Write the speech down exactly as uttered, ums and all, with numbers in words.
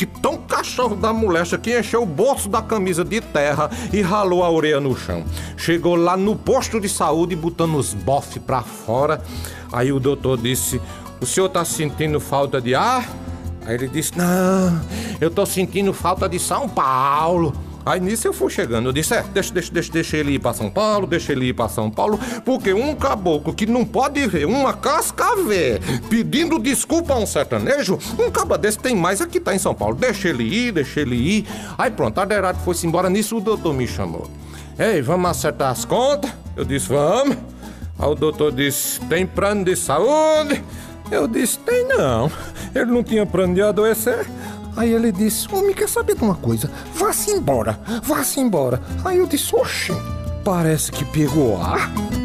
que tão cachorro da moléstia que encheu o bolso da camisa de terra e ralou a orelha no chão. Chegou lá no posto de saúde botando os bofes pra fora. Aí o doutor disse: o senhor tá sentindo falta de ar? Aí ele disse: não, eu tô sentindo falta de São Paulo. Aí nisso eu fui chegando, eu disse: é, deixa, deixa, deixa, deixa ele ir pra São Paulo, deixa ele ir pra São Paulo, porque um caboclo que não pode ver uma cascavel pedindo desculpa a um sertanejo, um caba desse tem mais aqui, tá em São Paulo, deixa ele ir, deixa ele ir. Aí pronto, a Aderado foi-se embora, nisso o doutor me chamou: ei, vamos acertar as contas? Eu disse: vamos. Aí o doutor disse: tem plano de saúde? Eu disse: tem não, ele não tinha plano de adoecer. Aí ele disse: homem, quer saber de uma coisa? Vá-se embora, vá-se embora. Aí eu disse: oxe, parece que pegou ar.